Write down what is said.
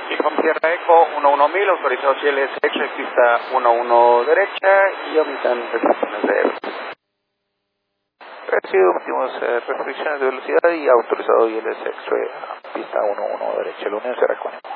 Con Tierra Eco 11000, autorizado CLSX, pista 11 derecha y omitan restricciones de recibido, últimos restricciones de velocidad y autorizado ILSX, pista 11 derecha, lunes se reconoce.